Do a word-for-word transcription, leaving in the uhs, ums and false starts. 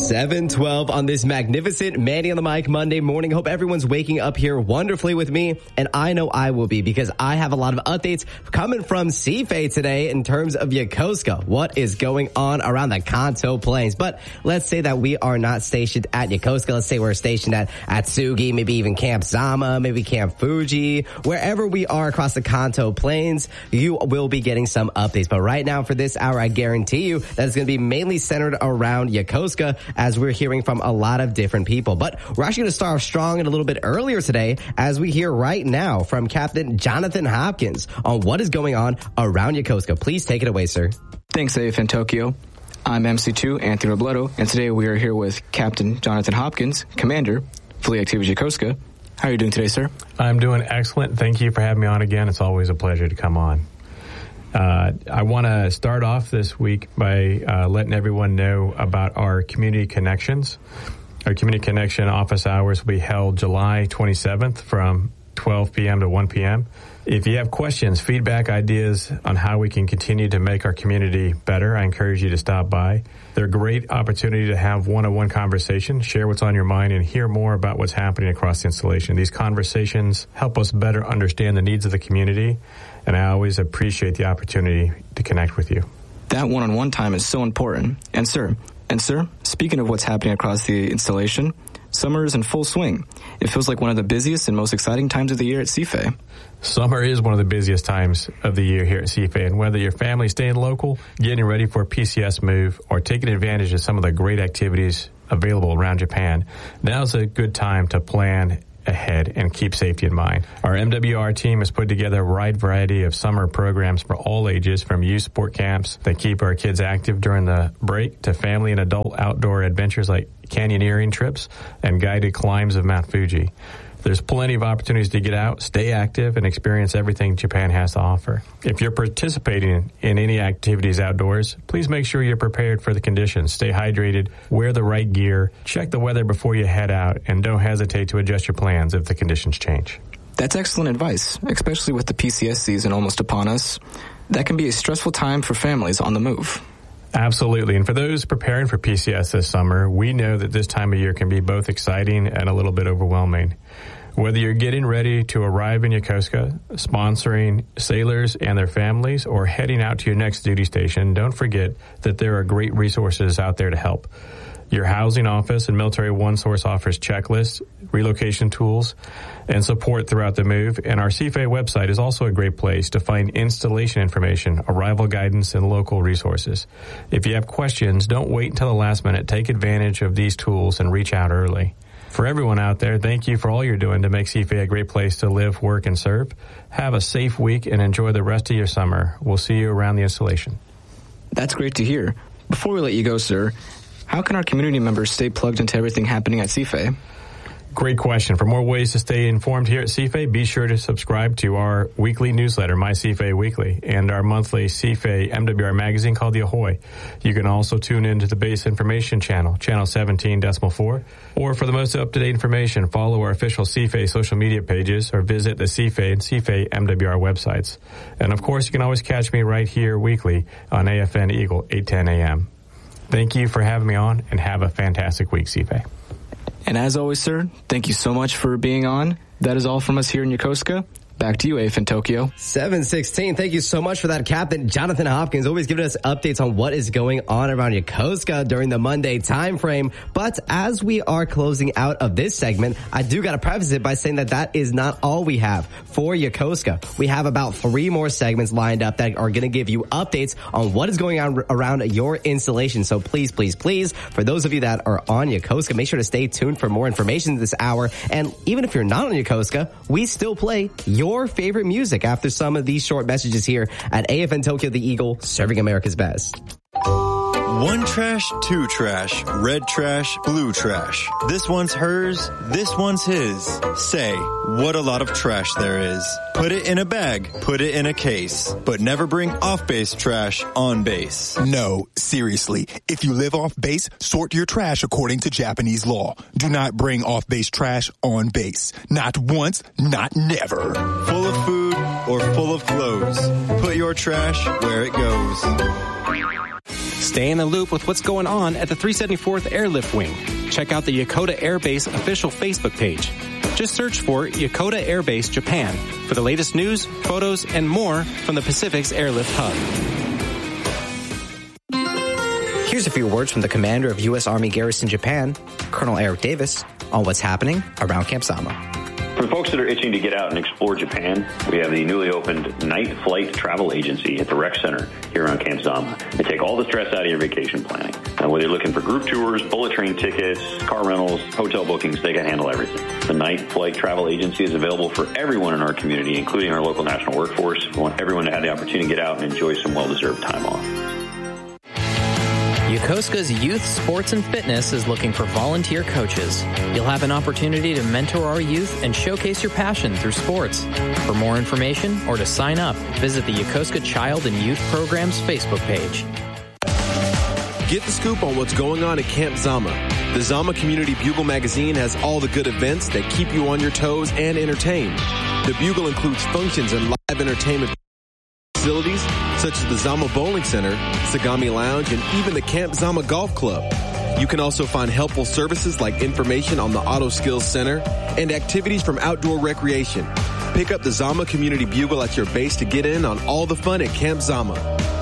seven twelve on this magnificent Manny on the Mic Monday morning. Hope everyone's waking up here wonderfully with me, and I know I will be because I have a lot of updates coming from C F A today in terms of Yokosuka. What is going on around the Kanto Plains? But let's say that we are not stationed at Yokosuka. Let's say we're stationed at Atsugi, maybe even Camp Zama, maybe Camp Fuji. Wherever we are across the Kanto Plains, you will be getting some updates. But right now for this hour, I guarantee you that it's going to be mainly centered around Yokosuka, as we're hearing from a lot of different people. But we're actually going to start off strong and a little bit earlier today as we hear right now from Captain Jonathan Hopkins on what is going on around Yokosuka. Please take it away, sir. Thanks, A F N Tokyo. I'm M C two, Anthony Robledo, and today we are here with Captain Jonathan Hopkins, Commander, Fleet Activity Yokosuka. How are you doing today, sir? I'm doing excellent. Thank you for having me on again. It's always a pleasure to come on. Uh, I want to start off this week by uh, letting everyone know about our Community Connections. Our Community Connection office hours will be held July twenty-seventh from twelve p.m. to one p.m. If you have questions, feedback, ideas on how we can continue to make our community better, I encourage you to stop by. They're a great opportunity to have one-on-one conversation, share what's on your mind, and hear more about what's happening across the installation. These conversations help us better understand the needs of the community, and I always appreciate the opportunity to connect with you. That one-on-one time is so important. And sir, and sir, speaking of what's happening across the installation, summer is in full swing. It feels like one of the busiest and most exciting times of the year at C F A. Summer is one of the busiest times of the year here at C F A, and whether your family's staying local, getting ready for a P C S move, or taking advantage of some of the great activities available around Japan, now's a good time to plan ahead and keep safety in mind. Our M W R team has put together a wide variety of summer programs for all ages, from youth sport camps that keep our kids active during the break to family and adult outdoor adventures like canyoneering trips and guided climbs of Mount Fuji. There's plenty of opportunities to get out, stay active, and experience everything Japan has to offer. If you're participating in any activities outdoors, please make sure you're prepared for the conditions. Stay hydrated, wear the right gear, check the weather before you head out, and don't hesitate to adjust your plans if the conditions change. That's excellent advice, especially with the P C S season almost upon us. That can be a stressful time for families on the move. Absolutely. And for those preparing for P C S this summer, we know that this time of year can be both exciting and a little bit overwhelming. Whether you're getting ready to arrive in Yokosuka, sponsoring sailors and their families, or heading out to your next duty station, don't forget that there are great resources out there to help. Your housing office and Military One Source offers checklists, relocation tools, and support throughout the move. And our C F A website is also a great place to find installation information, arrival guidance, and local resources. If you have questions, don't wait until the last minute. Take advantage of these tools and reach out early. For everyone out there, thank you for all you're doing to make C F A a great place to live, work, and serve. Have a safe week and enjoy the rest of your summer. We'll see you around the installation. That's great to hear. Before we let you go, sir, how can our community members stay plugged into everything happening at C F A? Great question. For more ways to stay informed here at C F A, be sure to subscribe to our weekly newsletter, My C F A Weekly, and our monthly C F A M W R magazine called The Ahoy. You can also tune into the Base Information Channel, Channel seventeen point four, or for the most up-to-date information, follow our official C F A social media pages or visit the C F A and C F A M W R websites. And of course, you can always catch me right here weekly on A F N Eagle, eight ten a.m. Thank you for having me on, and have a fantastic week, C F A. And as always, sir, thank you so much for being on. That is all from us here in Yokosuka. Back to you, A F N Tokyo. seven sixteen. Thank you so much for that, Captain Jonathan Hopkins. Always giving us updates on what is going on around Yokosuka during the Monday time frame. But as we are closing out of this segment, I do got to preface it by saying that that is not all we have for Yokosuka. We have about three more segments lined up that are going to give you updates on what is going on around your installation. So please, please, please, for those of you that are on Yokosuka, make sure to stay tuned for more information this hour. And even if you're not on Yokosuka, we still play your Your favorite music after some of these short messages here at A F N Tokyo The Eagle, serving America's best. One trash, two trash, red trash, blue trash. This one's hers, this one's his. Say, what a lot of trash there is. Put it in a bag, put it in a case, but never bring off-base trash on base. No, seriously. If you live off base, sort your trash according to Japanese law. Do not bring off-base trash on base. Not once, not never. Full of food or full of clothes. Put your trash where it goes. Stay in the loop with what's going on at the three seventy-fourth Airlift Wing. Check out the Yokota Air Base official Facebook page. Just search for Yokota Air Base Japan for the latest news, photos, and more from the Pacific's Airlift Hub. Here's a few words from the commander of U S Army Garrison Japan, Colonel Eric Davis, on what's happening around Camp Zama. For folks that are itching to get out and explore Japan, we have the newly opened Night Flight Travel Agency at the Rec Center here around Camp Zama. They take all the stress out of your vacation planning. Uh, whether you're looking for group tours, bullet train tickets, car rentals, hotel bookings, they can handle everything. The Night Flight Travel Agency is available for everyone in our community, including our local national workforce. We want everyone to have the opportunity to get out and enjoy some well-deserved time off. Yokosuka's Youth Sports and Fitness is looking for volunteer coaches. You'll have an opportunity to mentor our youth and showcase your passion through sports. For more information or to sign up, visit the Yokosuka Child and Youth Programs Facebook page. Get the scoop on what's going on at Camp Zama. The Zama Community Bugle magazine has all the good events that keep you on your toes and entertained. The Bugle includes functions and live entertainment facilities such as the Zama Bowling Center, Sagami Lounge, and even the Camp Zama Golf Club. You can also find helpful services like information on the Auto Skills Center and activities from outdoor recreation. Pick up the Zama Community Bugle at your base to get in on all the fun at Camp Zama.